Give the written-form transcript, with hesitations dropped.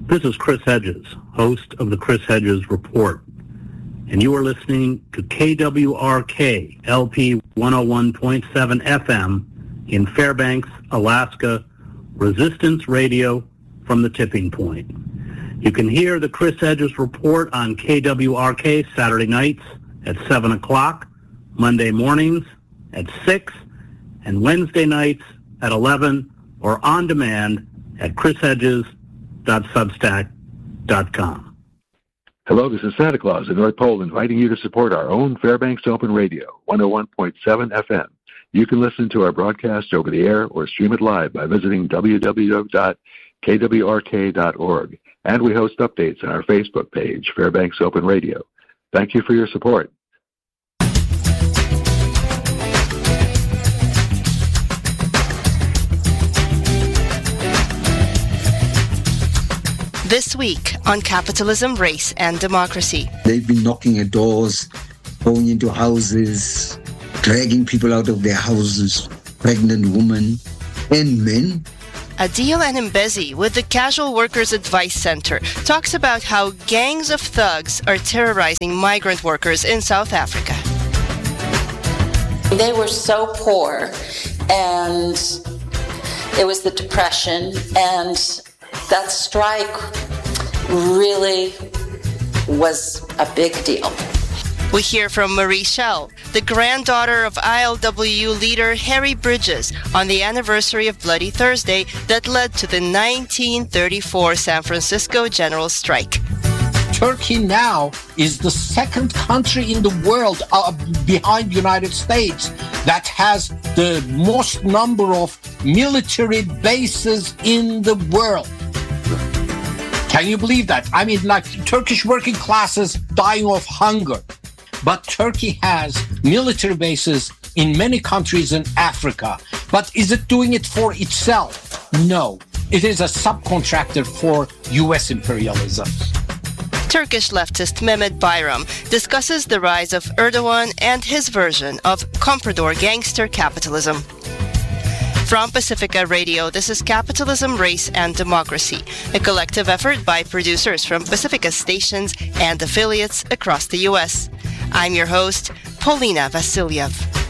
This is Chris Hedges, host of the Chris Hedges Report, and you are listening to KWRK LP 101.7 FM in Fairbanks, Alaska, Resistance Radio from the Tipping Point. You can hear the Chris Hedges Report on KWRK Saturday nights at 7 o'clock, Monday mornings at 6, and Wednesday nights at 11, or on demand at chrishedges.substack.com. Hello, this is Santa Claus in North Pole inviting you to support our own Fairbanks Open Radio, 101.7 FM. You can listen to our broadcast over the air or stream it live by visiting www.kwrk.org. And we host updates on our Facebook page, Fairbanks Open Radio. Thank you for your support. This week on Capitalism, Race, and Democracy. They've been knocking at doors, going into houses, dragging people out of their houses, pregnant women and men. Adil Mbezi with the Casual Workers Advice Center talks about how gangs of thugs are terrorizing migrant workers in South Africa. They were so poor, and it was the Depression, and that strike really was a big deal. We hear from Marie Schell, the granddaughter of ILWU leader Harry Bridges, on the anniversary of Bloody Thursday that led to the 1934 San Francisco general strike. Turkey now is the second country in the world behind the United States that has the most number of military bases in the world. Can you believe that? I mean, like Turkish working classes dying of hunger. But Turkey has military bases in many countries in Africa. But is it doing it for itself? No. It is a subcontractor for U.S. imperialism. Turkish leftist Mehmet Bayram discusses the rise of Erdogan and his version of comprador gangster capitalism. From Pacifica Radio, this is Capitalism, Race, and Democracy, a collective effort by producers from Pacifica stations and affiliates across the U.S. I'm your host, Paulina Vasilyev.